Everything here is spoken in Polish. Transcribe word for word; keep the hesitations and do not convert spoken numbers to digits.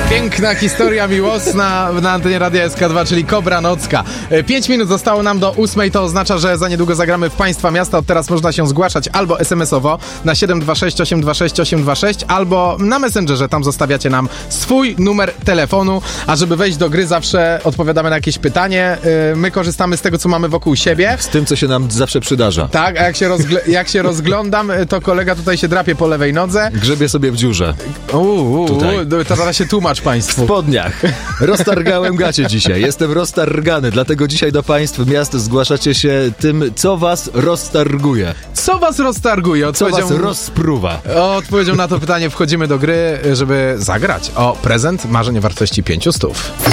Piękna historia miłosna na antenie Radia S K dwa, czyli Kobra Nocka. Pięć minut zostało nam do ósmej, to oznacza, że za niedługo zagramy w Państwa Miasta. Od teraz można się zgłaszać albo es em esowo na siedem dwa sześć osiem dwa sześć osiem dwa sześć, albo na Messengerze, tam zostawiacie nam swój numer telefonu, a żeby wejść do gry zawsze odpowiadamy na jakieś pytanie. My korzystamy z tego, co mamy wokół siebie. Z tym, co się nam zawsze przydarza. Tak, a jak się, rozgl- jak się rozglądam, to kolega tutaj się drapie po lewej nodze. Grzebie sobie w dziurze. Uuu, Tutaj. to zaraz się tłumacz W Państwu. spodniach. Roztargałem gacie dzisiaj. Jestem roztargany, dlatego dzisiaj do Państw Miast zgłaszacie się tym, co was roztarguje. Co was roztarguje? Co Odpowiedzią... was rozpruwa. Odpowiedzią na to pytanie wchodzimy do gry, żeby zagrać o prezent marzeń wartości pięciu stów.